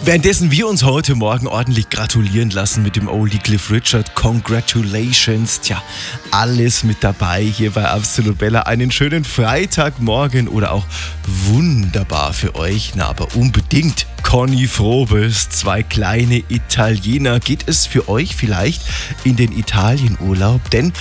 Währenddessen wir uns heute Morgen ordentlich gratulieren lassen mit dem Oldie Cliff Richard. Congratulations. Tja, alles mit dabei hier bei Absolut Bella. Einen schönen Freitagmorgen oder auch wunderbar für euch. Na, aber unbedingt Conny Frobes, zwei kleine Italiener. Geht es für euch vielleicht in den Italienurlaub? Denn